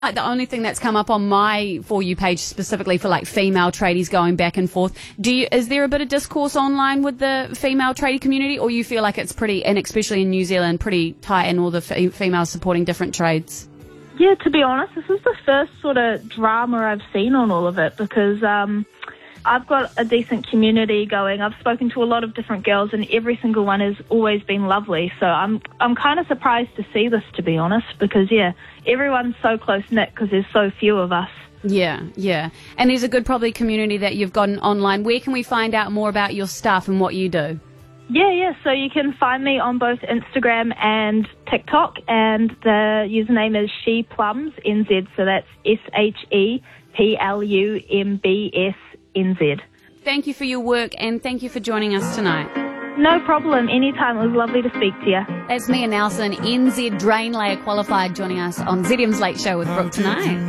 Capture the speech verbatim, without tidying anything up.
Like the only thing that's come up on my For You page specifically for like female tradies going back and forth. Do you, is there a bit of discourse online with the female tradie community, or you feel like it's pretty, and especially in New Zealand, pretty tight and all the f- females supporting different trades? Yeah, to be honest, this is the first sort of drama I've seen on all of it because um, I've got a decent community going. I've spoken to a lot of different girls and every single one has always been lovely. So I'm I'm kind of surprised to see this, to be honest, because, yeah, everyone's so close-knit because there's so few of us. Yeah, yeah. And there's a good probably community that you've gotten online. Where can we find out more about your stuff and what you do? Yeah, yeah. So you can find me on both Instagram and TikTok, and the username is She Plums N Z. So that's S H E P L U M B S N Z. Thank you for your work, and thank you for joining us tonight. No problem. Anytime. It was lovely to speak to you. That's Mia Nelson, N Z Drain Layer qualified, joining us on Z M's Late Show with Brooke tonight.